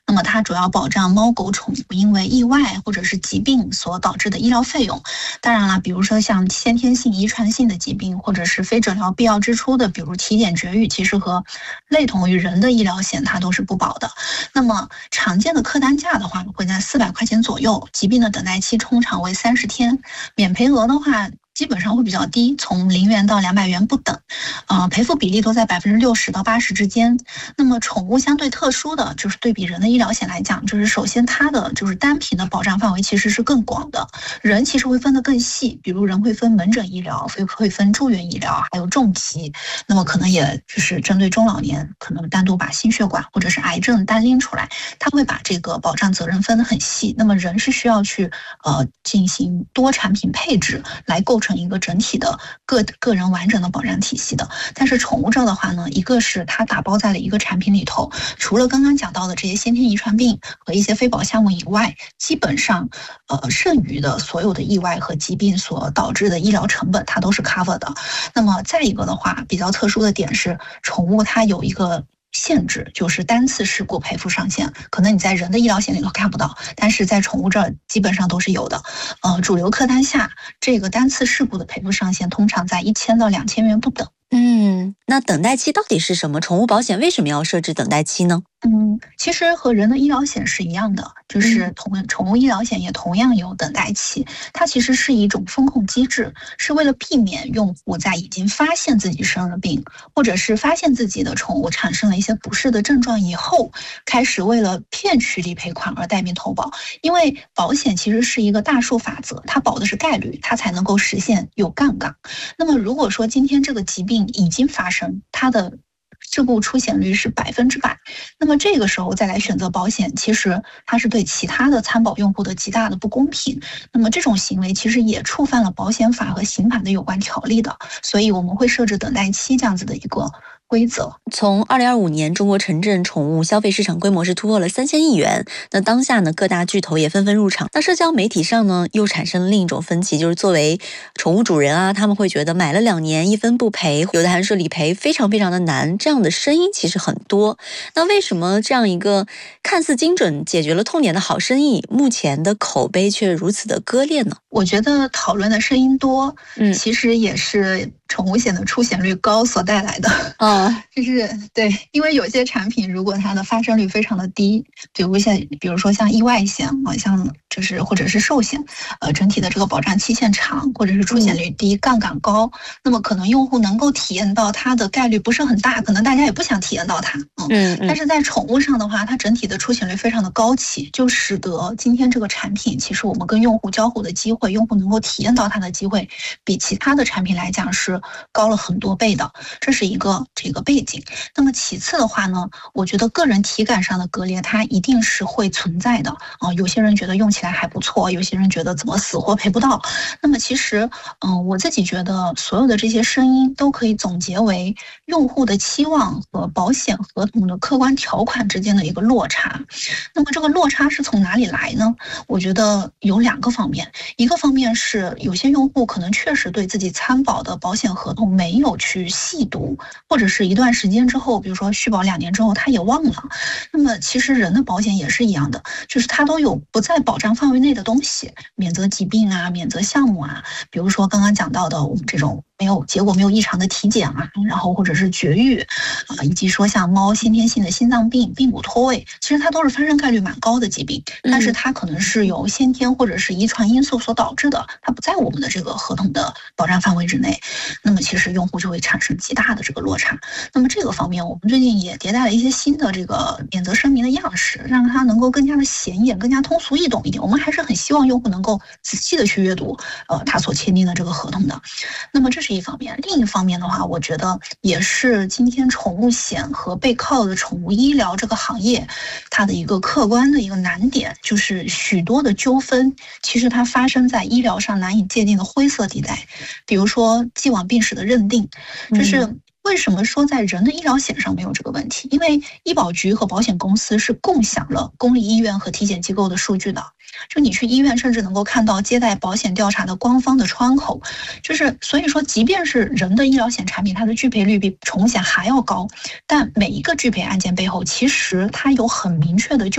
那么它主要保障猫狗宠物因为意外或者是疾病所导致的医疗费用。当然了，比如说像先天性、遗传性的疾病，或者是非诊疗必要支出的，比如体检绝育，其实和类同于人的医疗险它都是不保的。那么常见的客单价的话，会在400块钱左右，疾病的等待期通常为30天，免赔额的话基本上会比较低，从0元到200元不等，赔付比例都在60%到80%之间。那么宠物相对特殊的就是对比人的医疗险来讲，就是首先它的就是单品的保障范围其实是更广的，人其实会分得更细，比如人会分门诊医疗，会分住院医疗，还有重疾，那么可能也就是针对中老年，可能单独把心血管或者是癌症单拎出来，它会把这个保障责任分得很细。那么人是需要去进行多产品配置来构成一个整体的个人完整的保障体系的。但是宠物这的话呢，一个是它打包在了一个产品里头，除了刚刚讲到的这些先天遗传病和一些非保项目以外，基本上剩余的所有的意外和疾病所导致的医疗成本它都是 cover 的。那么再一个的话，比较特殊的点是宠物它有一个限制，就是单次事故赔付上限，可能你在人的医疗险里头看不到，但是在宠物这儿基本上都是有的。主流客单下这个单次事故的赔付上限通常在1000到2000元不等。 那等待期到底是什么？宠物保险为什么要设置等待期呢？ 其实和人的医疗险是一样的，就是宠物医疗险也同样有等待期。它其实是一种风控机制，是为了避免用户在已经发现自己生了病，或者是发现自己的宠物产生了一些不适的症状以后，开始为了骗取理赔款而带病投保。因为保险其实是一个大数法则，它保的是概率，它才能够实现有杠杆。那么如果说今天这个疾病已经发生，它的事故出险率是100%，那么这个时候再来选择保险，其实它是对其他的参保用户的极大的不公平。那么这种行为其实也触犯了保险法和刑法的有关条例的，所以我们会设置等待期这样子的一个规则。 从2025年，中国城镇宠物消费市场规模是突破了3000亿元。那当下呢，各大巨头也纷纷入场。那社交媒体上呢，又产生了另一种分歧，就是作为宠物主人啊，他们会觉得买了2年1分不赔，有的还说理赔非常非常的难，这样的声音其实很多。那为什么这样一个看似精准解决了痛点的好生意，目前的口碑却如此的割裂呢？ 我觉得讨论的声音多，其实也是宠物险的出险率高所带来的。就是对，因为有些产品如果它的发生率非常的低，比如说像意外险像就是或者是寿险，整体的这个保障期限长，或者是出险率低、杠杆高，那么可能用户能够体验到它的概率不是很大，可能大家也不想体验到它。但是在宠物上的话，它整体的出险率非常的高企，就使得今天这个产品其实我们跟用户交互的机会，用户能够体验到它的机会，比其他的产品来讲是高了很多倍的，这是一个这个背景。那么其次的话呢，我觉得个人体感上的割裂它一定是会存在的有些人觉得用起来还不错，有些人觉得怎么死活赔不到。那么其实我自己觉得所有的这些声音都可以总结为用户的期望和保险合同的客观条款之间的一个落差。那么这个落差是从哪里来呢？我觉得有2个方面，一个方面是有些用户可能确实对自己参保的保险合同没有去细读，或者是一段时间之后，比如说续保2年之后他也忘了。那么其实人的保险也是一样的，就是它都有不在保障范围内的东西，免责疾病啊，免责项目啊，比如说刚刚讲到的我们这种结果没有异常的体检啊，然后或者是绝育以及说像猫先天性的心脏病、髌骨脱位，其实它都是发生概率蛮高的疾病，但是它可能是由先天或者是遗传因素所导致的，它不在我们的这个合同的保障范围之内，那么其实用户就会产生极大的这个落差。那么这个方面我们最近也迭代了一些新的这个免责声明的样式，让它能够更加的显眼、更加通俗易懂一点。我们还是很希望用户能够仔细的去阅读他所签订的这个合同的。那么这是一方面，另一方面的话，我觉得也是今天宠物险和背靠的宠物医疗这个行业它的一个客观的一个难点，就是许多的纠纷其实它发生在医疗上难以界定的灰色地带，比如说既往病史的认定，就是为什么说在人的医疗险上没有这个问题？因为医保局和保险公司是共享了公立医院和体检机构的数据的。就你去医院甚至能够看到接待保险调查的官方的窗口，就是所以说即便是人的医疗险产品，它的拒赔率比宠物险还要高，但每一个拒赔案件背后其实它有很明确的